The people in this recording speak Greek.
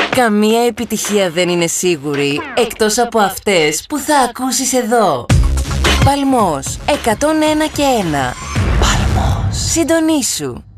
Καμία επιτυχία δεν είναι σίγουρη, εκτός από αυτές που θα ακούσεις εδώ. Παλμός, 101 και 1. Παλμός. Συντονίσου.